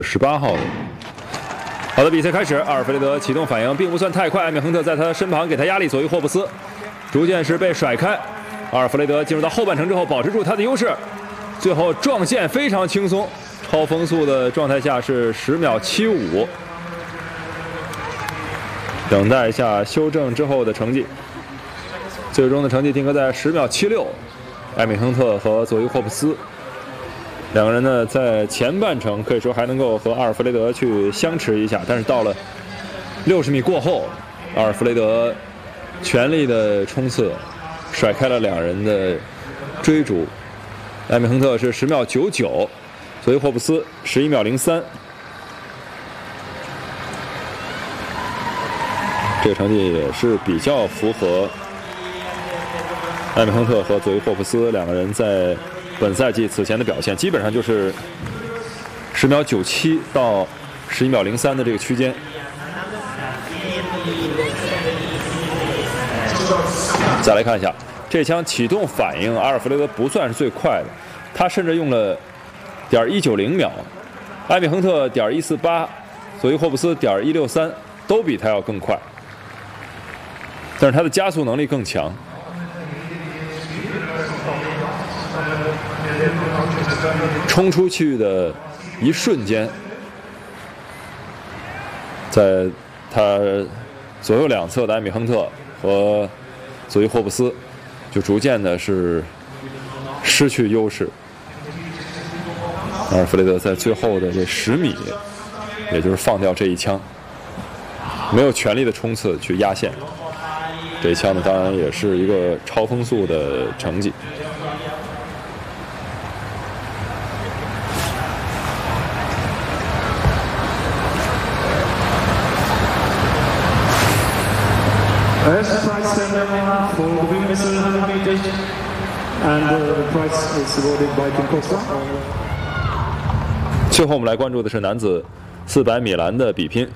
18号的。好的，比赛开始，阿尔弗雷德启动反应并不算太快，艾米亨特在他身旁给他压力，左翼霍布斯逐渐是被甩开。阿尔弗雷德进入到后半程之后，保持住他的优势，最后撞线非常轻松，超风速的状态下是10秒75。等待一下修正之后的成绩，最终的成绩定格在10秒76。艾米亨特和左翼霍布斯两个人呢，在前半程可以说还能够和阿尔弗雷德去相持一下，但是到了60米过后，阿尔弗雷德全力的冲刺，甩开了两人的追逐。艾米亨特是10秒99，左翼霍布斯11秒03。这个成绩也是比较符合艾米亨特和左翼霍布斯两个人在本赛季此前的表现，基本上就是10秒97到11秒03的这个区间。再来看一下这枪启动反应，阿尔弗雷德不算是最快的，他甚至用了.190秒，艾米亨特.148，左翼霍布斯.163，都比他要更快，但是他的加速能力更强。冲出去的一瞬间，在他左右两侧的艾米亨特和左翼霍布斯就逐渐的是失去优势。阿尔弗雷德在最后的这10米，也就是放掉这一枪，没有全力的冲刺去压线。这一枪呢，当然也是一个超风速的成绩。 As prize tender for the women's 100 meters, and the prize is awarded by Kim Costa. 最后我们来关注的是男子400米栏的比拼。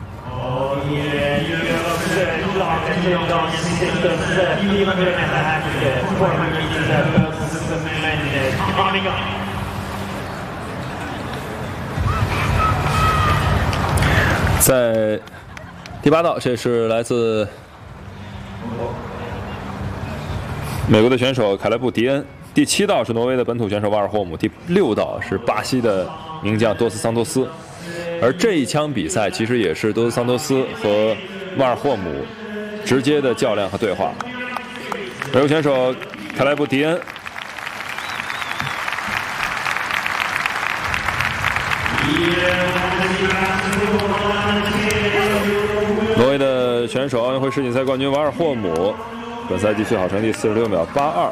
在第8道，这是来自美国的选手凯莱布·迪恩。第7道是挪威的本土选手瓦尔霍姆。第6道是巴西的名将多斯桑托斯。而这一枪比赛其实也是多斯桑托斯和瓦尔霍姆直接的较量和对话。美国选手凯莱布·迪恩挪威的选手奥运会世锦赛冠军瓦尔霍姆，本赛季最好成绩46秒82。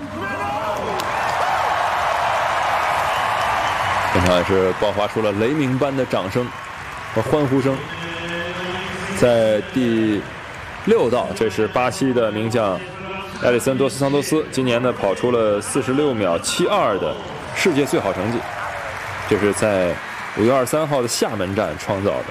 现场也是爆发出了雷鸣般的掌声和欢呼声。在第6道，这是巴西的名将埃里森多斯桑托斯，今年呢跑出了46秒72的世界最好成绩，这是在5月23号的厦门站创造的。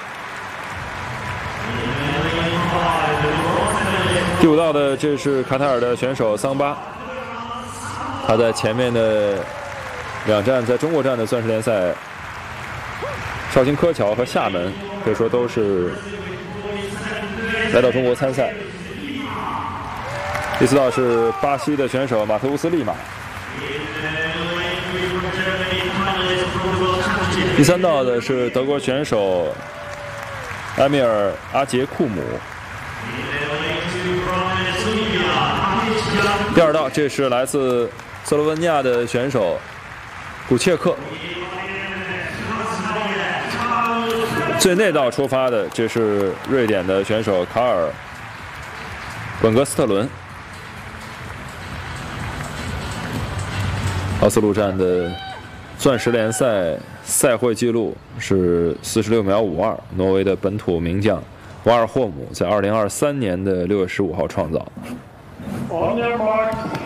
第5道的这是卡塔尔的选手桑巴，他在前面的2站在中国站的钻石联赛，绍兴柯桥和厦门可以说都是来到中国参赛。第4道是巴西的选手马特乌斯利马。第3道的是德国选手埃米尔阿杰库姆。第2道，这是来自斯洛文尼亚的选手古切克。最内道出发的，这是瑞典的选手卡尔本格斯特伦。奥斯陆站的钻石联赛赛会纪录是46秒52，挪威的本土名将瓦尔霍姆在2023年的6月15号创造。 On your mark.